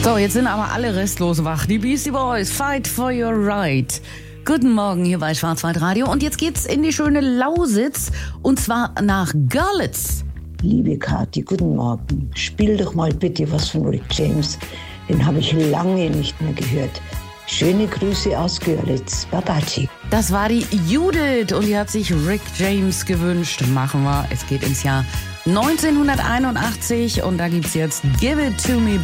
So, jetzt sind aber alle restlos wach. Die Beastie Boys, Fight for Your Right. Guten Morgen hier bei Schwarzwaldradio. Und jetzt geht's in die schöne Lausitz. Und zwar nach Görlitz. Liebe Kathi, guten Morgen. Spiel doch mal bitte was von Rick James. Den habe ich lange nicht mehr gehört. Schöne Grüße aus Görlitz. Babaci. Das war die Judith und die hat sich Rick James gewünscht. Machen wir. Es geht ins Jahr 1981 und da gibt's jetzt Give It To Me